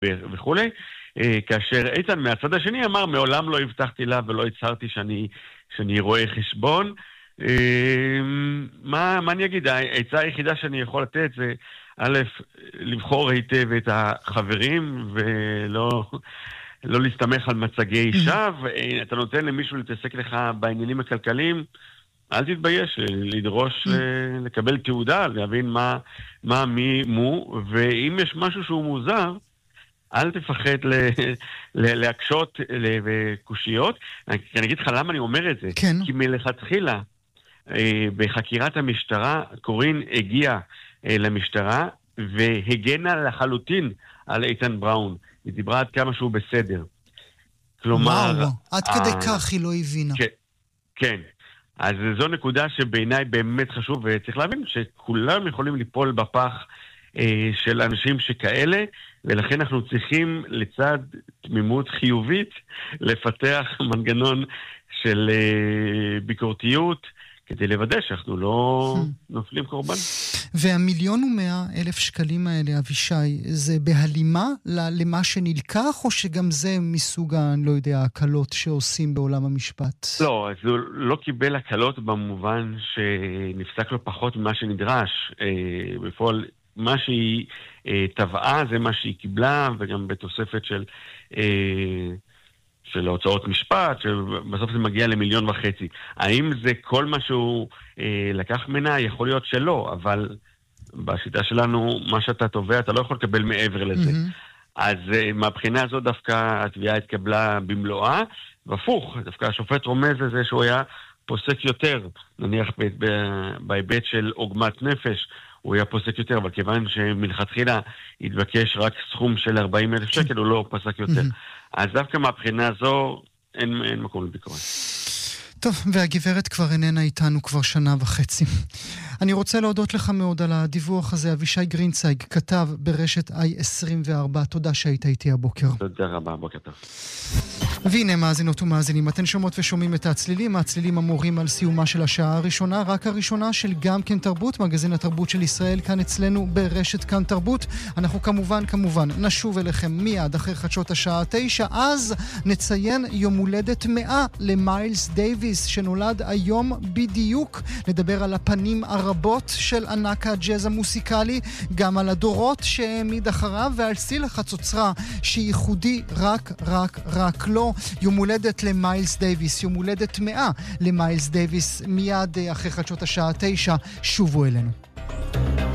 וכולי, כאשר איתן מהצד השני אמר, מעולם לא הבטחתי לה ולא הצהרתי שאני רואה חשבון. מה אני אגיד? העצה היחידה שאני יכול לתת זה, א', לבחור היטב את החברים ולא להסתמך על מצגי שווא. אתה נותן למישהו להתעסק לך בעניינים הכלכליים, אל תתבייש לדרוש לקבל תעודה, להבין מה מי מו, ואם יש משהו שהוא מוזר, אל תפחד להקשות וקושיות. אני אגיד לך למה אני אומר את זה. כן. כי מלכתחילה, בחקירת המשטרה, קורין הגיעה למשטרה, והגנה לחלוטין על איתן בראון. היא דיברה עד כמה שהוא בסדר. כלומר... וואו, עד כדי כך היא לא הבינה. כן. אז זו נקודה שבעיניי באמת חשוב, וצריך להבין שכולם יכולים ליפול בפח של אנשים שכאלה, ולכן אנחנו צריכים לצד תמימות חיובית לפתח מנגנון של ביקורתיות, כדי לוודא שאנחנו לא נופלים קורבן. וה1,100,000 שקלים האלה, אבישי, זה בהלימה למה שנלקח, או שגם זה מסוג, אני לא יודע, הקלות שעושים בעולם המשפט? לא, אז הוא לא קיבל הקלות במובן שנפסק לו פחות ממה שנדרש. בפועל, מה שהיא טבעה זה מה שהיא קיבלה, וגם בתוספת של הוצאות משפט, שבסוף זה מגיע ל1.5 מיליון. האם זה כל מה שהוא לקח מנה? יכול להיות שלא, אבל בשיטה שלנו, מה שאתה תובע, אתה לא יכול לקבל מעבר לזה. אז מהבחינה הזאת דווקא התביעה התקבלה במלואה, והפוך, דווקא השופט רומז לזה שהוא היה פוסק יותר, נניח בהיבט של עוגמת נפש, הוא היה פוסק יותר, אבל כיוון שמלכתחילה התבקש רק סכום של 40,000 שקל, הוא לא פסק יותר. אז דווקא מהבחינה הזו, אין מקום לביקורת. טוב, והגברת כבר איננה איתנו כבר 1.5 שנה. אני רוצה להודות לך מאוד על הדיווח הזה. אבישי גרינצייג, כתב ברשת i24. תודה שהיית איתי הבוקר. תודה רבה, בוקר טוב. והנה מאזינות ומאזינים, אתן שומעות ושומעים את הצלילים המורים על סיומה של השעה הראשונה, רק הראשונה של גם כן תרבות, מגזין התרבות של ישראל כאן אצלנו ברשת כאן תרבות. אנחנו כמובן נשוב אליכם מיד אחרי חדשות השעה 9, אז נציין יום הולדת 100 למיילס דייוויס, שנולד היום בדיוק. נדבר על הפנים הרבות של ענק הג'אז המוסיקלי, גם על הדורות שהעמיד אחריו, ועל סטיל החצוצרה שייחודי רק לא. יום הולדת למיילס דייוויס, יום הולדת 100 למיילס דייוויס. מיד אחרי חדשות השעה 9 שובו אלינו.